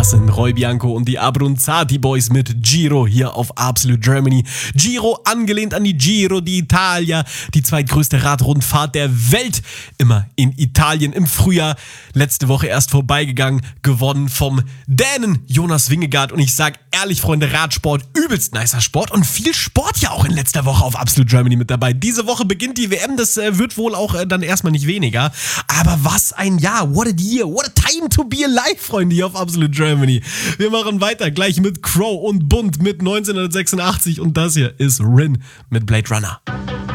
Das sind Roy Bianco und die Abruzzati Boys mit Giro hier auf Absolute Germany. Giro angelehnt an die Giro d'Italia, die zweitgrößte Radrundfahrt der Welt. Immer in Italien im Frühjahr. Letzte Woche erst vorbeigegangen, gewonnen vom Dänen Jonas Vingegaard. Und ich sag ehrlich, Freunde, Radsport, übelst nicer Sport und viel Sport ja auch in letzter Woche auf Absolute Germany mit dabei. Diese Woche beginnt die WM, das wird wohl auch dann erstmal nicht weniger. Aber was ein Jahr, what a year, what a time to be alive, Freunde, hier auf Absolute Germany. Wir machen weiter, gleich mit Crow und Bunt mit 1986 und das hier ist Rin mit Blade Runner.